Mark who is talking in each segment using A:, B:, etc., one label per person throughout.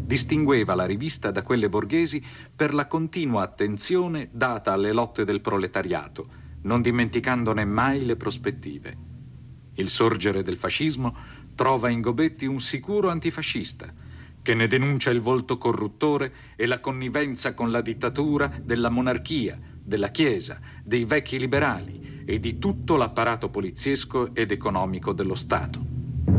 A: distingueva la rivista da quelle borghesi per la continua attenzione data alle lotte del proletariato, non dimenticandone mai le prospettive. Il sorgere del fascismo trova in Gobetti un sicuro antifascista, che ne denuncia il volto corruttore e la connivenza con la dittatura della monarchia, della Chiesa, dei vecchi liberali e di tutto l'apparato poliziesco ed economico dello Stato.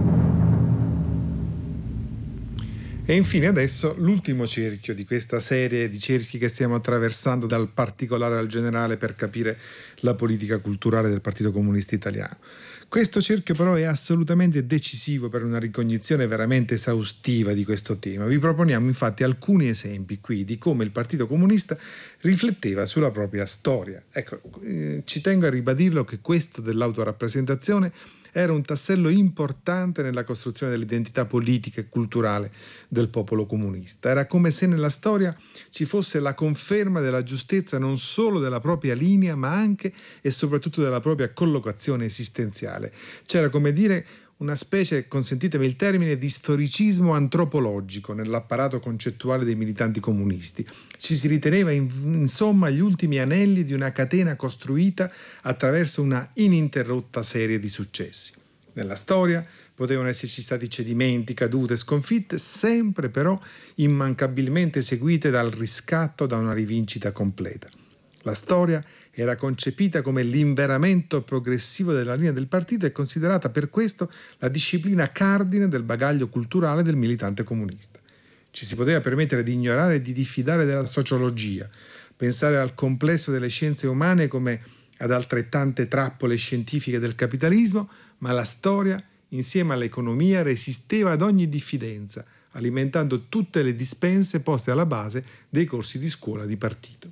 B: E infine adesso l'ultimo cerchio di questa serie di cerchi che stiamo attraversando dal particolare al generale per capire la politica culturale del Partito Comunista Italiano. Questo cerchio però è assolutamente decisivo per una ricognizione veramente esaustiva di questo tema. Vi proponiamo infatti alcuni esempi qui di come il Partito Comunista rifletteva sulla propria storia. Ecco, ci tengo a ribadirlo che questo dell'autorappresentazione era un tassello importante nella costruzione dell'identità politica e culturale del popolo comunista. Era come se nella storia ci fosse la conferma della giustezza non solo della propria linea, ma anche e soprattutto della propria collocazione esistenziale. C'era, come dire, una specie, consentitemi il termine, di storicismo antropologico nell'apparato concettuale dei militanti comunisti. Ci si riteneva insomma gli ultimi anelli di una catena costruita attraverso una ininterrotta serie di successi. Nella storia potevano esserci stati cedimenti, cadute, sconfitte, sempre però immancabilmente seguite dal riscatto da una rivincita completa. La storia era concepita come l'inveramento progressivo della linea del partito e considerata per questo la disciplina cardine del bagaglio culturale del militante comunista. Ci si poteva permettere di ignorare e di diffidare della sociologia, pensare al complesso delle scienze umane come ad altrettante trappole scientifiche del capitalismo, ma la storia, insieme all'economia, resisteva ad ogni diffidenza, alimentando tutte le dispense poste alla base dei corsi di scuola di partito.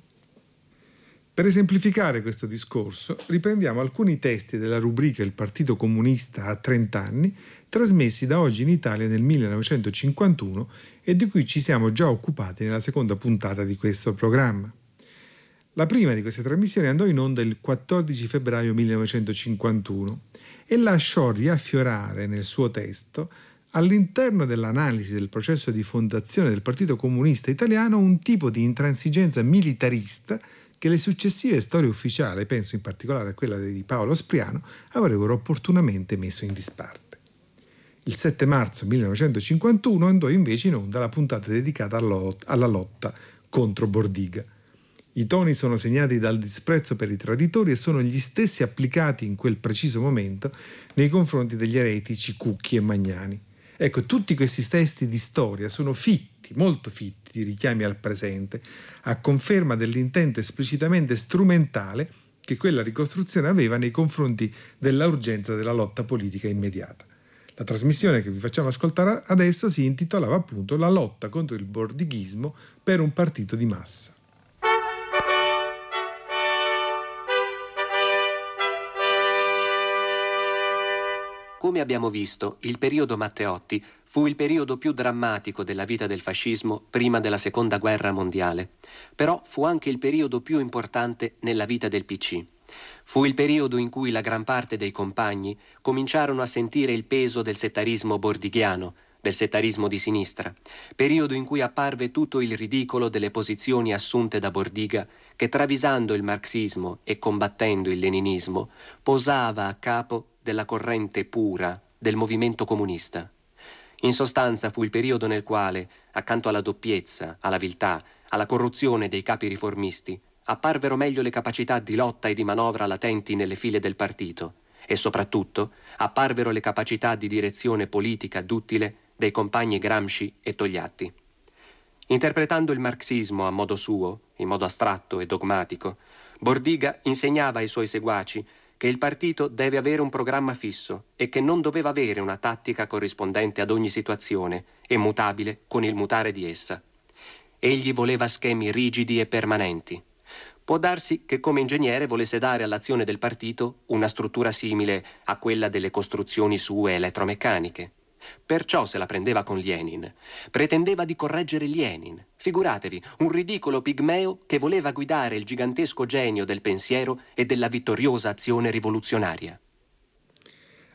B: Per esemplificare questo discorso, riprendiamo alcuni testi della rubrica Il Partito Comunista a 30 anni, trasmessi da Oggi in Italia nel 1951 e di cui ci siamo già occupati nella seconda puntata di questo programma. La prima di queste trasmissioni andò in onda il 14 febbraio 1951 e lasciò riaffiorare nel suo testo, all'interno dell'analisi del processo di fondazione del Partito Comunista Italiano, un tipo di intransigenza militarista che le successive storie ufficiali, penso in particolare a quella di Paolo Spriano, avrebbero opportunamente messo in disparte. Il 7 marzo 1951 andò invece in onda la puntata dedicata alla lotta contro Bordiga. I toni sono segnati dal disprezzo per i traditori e sono gli stessi applicati in quel preciso momento nei confronti degli eretici Cucchi e Magnani. Ecco, tutti questi testi di storia sono fitti, molto fitti, di richiami al presente, a conferma dell'intento esplicitamente strumentale che quella ricostruzione aveva nei confronti della urgenza della lotta politica immediata. La trasmissione che vi facciamo ascoltare adesso si intitolava appunto La lotta contro il bordighismo per un partito di massa.
C: Come abbiamo visto, il periodo Matteotti fu il periodo più drammatico della vita del fascismo prima della Seconda Guerra Mondiale, però fu anche il periodo più importante nella vita del PC. Fu il periodo in cui la gran parte dei compagni cominciarono a sentire il peso del settarismo bordighiano, del settarismo di sinistra, periodo in cui apparve tutto il ridicolo delle posizioni assunte da Bordiga, che travisando il marxismo e combattendo il leninismo, posava a capo della corrente pura del movimento comunista. In sostanza fu il periodo nel quale, accanto alla doppiezza, alla viltà, alla corruzione dei capi riformisti, apparvero meglio le capacità di lotta e di manovra latenti nelle file del partito e soprattutto apparvero le capacità di direzione politica duttile dei compagni Gramsci e Togliatti. Interpretando il marxismo a modo suo, in modo astratto e dogmatico, Bordiga insegnava ai suoi seguaci che il partito deve avere un programma fisso e che non doveva avere una tattica corrispondente ad ogni situazione e mutabile con il mutare di essa. Egli voleva schemi rigidi e permanenti. Può darsi che come ingegnere volesse dare all'azione del partito una struttura simile a quella delle costruzioni sue elettromeccaniche. Perciò se la prendeva con Lenin. Pretendeva di correggere Lenin. Figuratevi, un ridicolo pigmeo che voleva guidare il gigantesco genio del pensiero e della vittoriosa azione rivoluzionaria.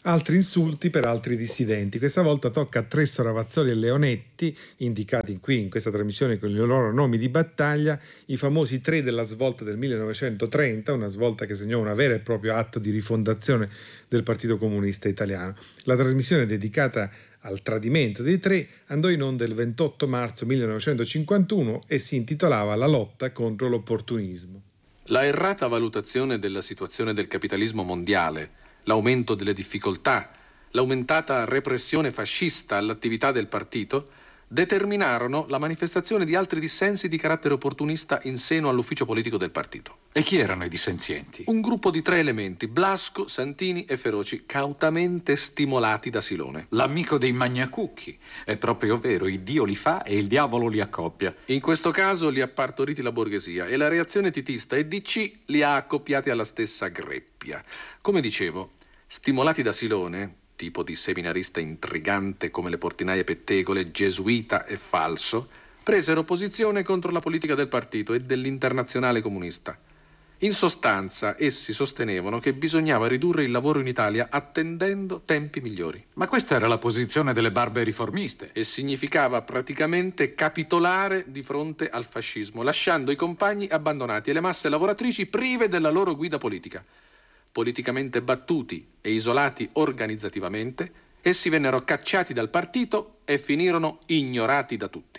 B: Altri insulti per altri dissidenti. Questa volta tocca a Tresso, Ravazzoli e Leonetti, indicati qui in questa trasmissione con i loro nomi di battaglia, i famosi 3 della svolta del 1930, una svolta che segnò un vero e proprio atto di rifondazione del Partito Comunista Italiano. La trasmissione dedicata al tradimento dei 3 andò in onda il 28 marzo 1951 e si intitolava La lotta contro l'opportunismo.
D: La errata valutazione della situazione del capitalismo mondiale, l'aumento delle difficoltà, l'aumentata repressione fascista all'attività del partito determinarono la manifestazione di altri dissensi di carattere opportunista in seno all'ufficio politico del partito.
A: E chi erano i dissenzienti?
D: Un gruppo di 3 elementi, Blasco, Santini e Feroci, cautamente stimolati da Silone.
A: L'amico dei Magnacucchi. È proprio vero, il Dio li fa e il diavolo li accoppia.
D: In questo caso li ha partoriti la borghesia e la reazione titista e DC li ha accoppiati alla stessa greppia. Come dicevo, stimolati da Silone, tipo di seminarista intrigante come le portinaie pettegole, gesuita e falso, presero posizione contro la politica del partito e dell'internazionale comunista. In sostanza, essi sostenevano che bisognava ridurre il lavoro in Italia attendendo tempi migliori.
A: Ma questa era la posizione delle barbe riformiste.
D: E significava praticamente capitolare di fronte al fascismo, lasciando i compagni abbandonati e le masse lavoratrici prive della loro guida politica. Politicamente battuti e isolati organizzativamente, essi vennero cacciati dal partito e finirono ignorati da tutti.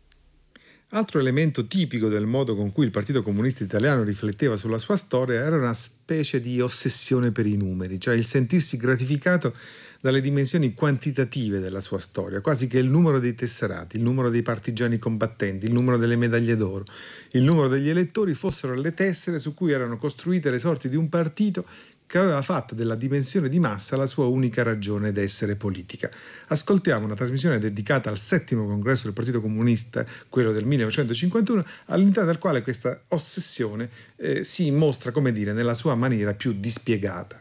B: Altro elemento tipico del modo con cui il Partito Comunista Italiano rifletteva sulla sua storia era una specie di ossessione per i numeri, cioè il sentirsi gratificato dalle dimensioni quantitative della sua storia, quasi che il numero dei tesserati, il numero dei partigiani combattenti, il numero delle medaglie d'oro, il numero degli elettori fossero le tessere su cui erano costruite le sorti di un partito che aveva fatto della dimensione di massa la sua unica ragione d'essere politica. Ascoltiamo una trasmissione dedicata al 7° congresso del Partito Comunista, quello del 1951, all'interno del quale questa ossessione si mostra, come dire, nella sua maniera più dispiegata.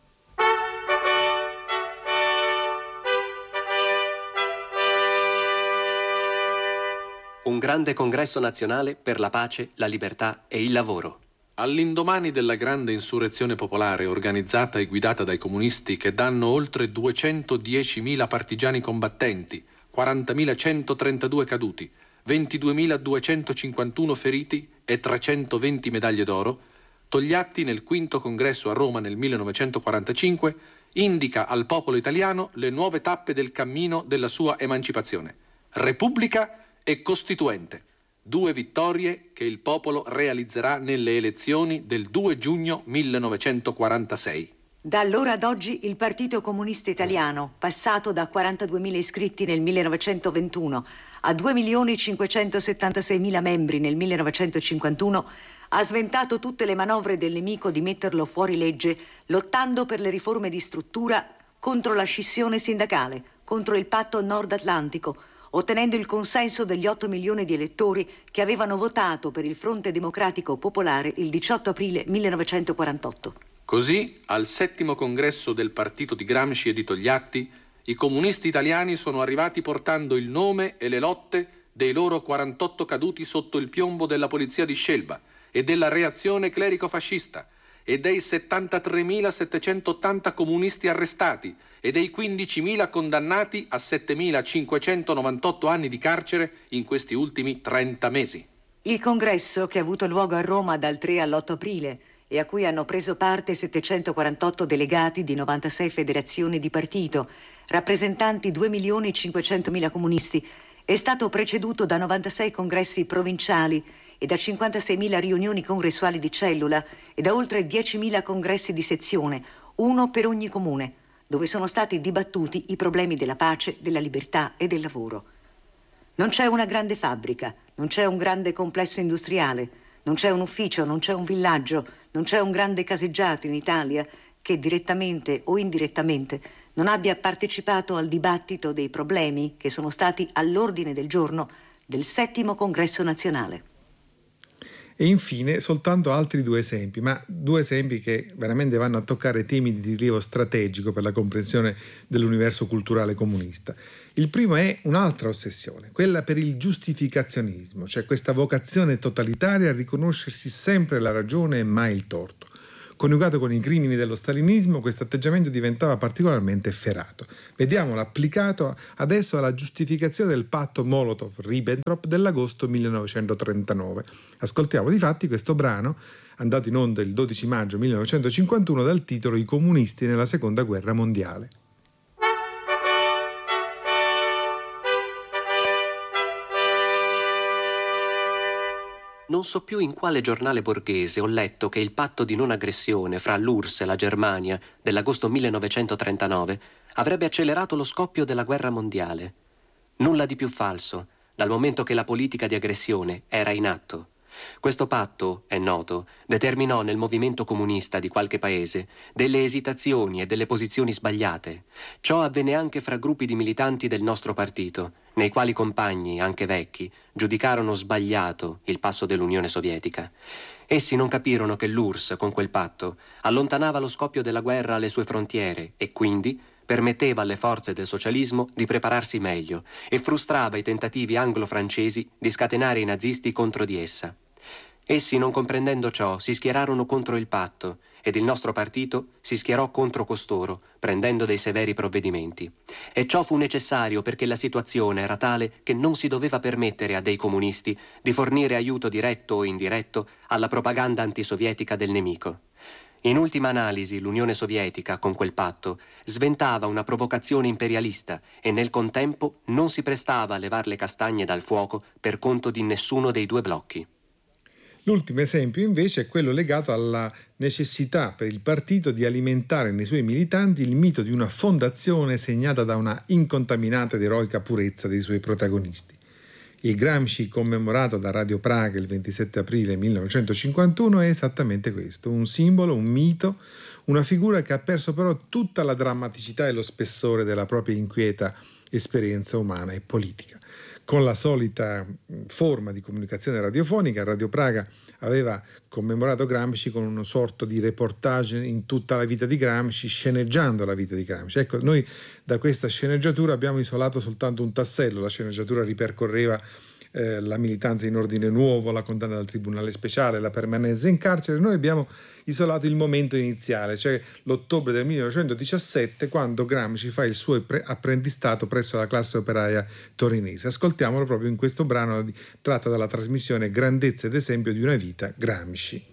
C: Un grande congresso nazionale per la pace, la libertà e il lavoro.
D: All'indomani della grande insurrezione popolare organizzata e guidata dai comunisti che danno oltre 210.000 partigiani combattenti, 40.132 caduti, 22.251 feriti e 320 medaglie d'oro, Togliatti nel 5° congresso a Roma nel 1945 indica al popolo italiano le nuove tappe del cammino della sua emancipazione: Repubblica e Costituente. 2 vittorie che il popolo realizzerà nelle elezioni del 2 giugno 1946.
E: Da allora ad oggi il Partito Comunista Italiano, passato da 42.000 iscritti nel 1921 a 2.576.000 membri nel 1951, ha sventato tutte le manovre del nemico di metterlo fuori legge, lottando per le riforme di struttura, contro la scissione sindacale, contro il patto Nord Atlantico, ottenendo il consenso degli 8 milioni di elettori che avevano votato per il Fronte Democratico Popolare il 18 aprile 1948.
D: Così, al 7° congresso del partito di Gramsci e di Togliatti, i comunisti italiani sono arrivati portando il nome e le lotte dei loro 48 caduti sotto il piombo della polizia di Scelba e della reazione clerico-fascista, e dei 73.780 comunisti arrestati e dei 15.000 condannati a 7.598 anni di carcere in questi ultimi 30 mesi.
E: Il congresso, che ha avuto luogo a Roma dal 3 all'8 aprile e a cui hanno preso parte 748 delegati di 96 federazioni di partito, rappresentanti 2.500.000 comunisti, è stato preceduto da 96 congressi provinciali e da 56.000 riunioni congressuali di cellula e da oltre 10.000 congressi di sezione, uno per ogni comune, dove sono stati dibattuti i problemi della pace, della libertà e del lavoro. Non c'è una grande fabbrica, non c'è un grande complesso industriale, non c'è un ufficio, non c'è un villaggio, non c'è un grande caseggiato in Italia che direttamente o indirettamente non abbia partecipato al dibattito dei problemi che sono stati all'ordine del giorno del 7° Congresso Nazionale.
B: E infine soltanto altri 2 esempi, ma 2 esempi che veramente vanno a toccare temi di rilievo strategico per la comprensione dell'universo culturale comunista. Il primo è un'altra ossessione, quella per il giustificazionismo, cioè questa vocazione totalitaria a riconoscersi sempre la ragione e mai il torto. Coniugato con i crimini dello stalinismo, questo atteggiamento diventava particolarmente efferato. Vediamolo applicato adesso alla giustificazione del patto Molotov-Ribbentrop dell'agosto 1939. Ascoltiamo difatti questo brano, andato in onda il 12 maggio 1951 dal titolo I comunisti nella Seconda Guerra Mondiale.
C: Non so più in quale giornale borghese ho letto che il patto di non aggressione fra l'URSS e la Germania dell'agosto 1939 avrebbe accelerato lo scoppio della guerra mondiale. Nulla di più falso, dal momento che la politica di aggressione era in atto. Questo patto, è noto, determinò nel movimento comunista di qualche paese delle esitazioni e delle posizioni sbagliate. Ciò avvenne anche fra gruppi di militanti del nostro partito, nei quali compagni, anche vecchi, giudicarono sbagliato il passo dell'Unione Sovietica. Essi non capirono che l'URSS, con quel patto, allontanava lo scoppio della guerra alle sue frontiere e quindi permetteva alle forze del socialismo di prepararsi meglio e frustrava i tentativi anglo-francesi di scatenare i nazisti contro di essa. Essi, non comprendendo ciò, si schierarono contro il patto ed il nostro partito si schierò contro costoro, prendendo dei severi provvedimenti. E ciò fu necessario perché la situazione era tale che non si doveva permettere a dei comunisti di fornire aiuto diretto o indiretto alla propaganda antisovietica del nemico. In ultima analisi, l'Unione Sovietica, con quel patto, sventava una provocazione imperialista e nel contempo non si prestava a levar le castagne dal fuoco per conto di nessuno dei due blocchi.
B: L'ultimo esempio invece è quello legato alla necessità per il partito di alimentare nei suoi militanti il mito di una fondazione segnata da una incontaminata ed eroica purezza dei suoi protagonisti. Il Gramsci commemorato da Radio Praga il 27 aprile 1951 è esattamente questo, un simbolo, un mito, una figura che ha perso però tutta la drammaticità e lo spessore della propria inquieta esperienza umana e politica. Con la solita forma di comunicazione radiofonica, Radio Praga aveva commemorato Gramsci con una sorta di reportage in tutta la vita di Gramsci, sceneggiando la vita di Gramsci. Ecco, noi da questa sceneggiatura abbiamo isolato soltanto un tassello. La sceneggiatura ripercorreva la militanza in ordine nuovo, la condanna dal tribunale speciale, la permanenza in carcere. Noi abbiamo isolato il momento iniziale, cioè l'ottobre del 1917, quando Gramsci fa il suo apprendistato presso la classe operaia torinese. Ascoltiamolo proprio in questo brano tratto dalla trasmissione Grandezza ed esempio di una vita, Gramsci.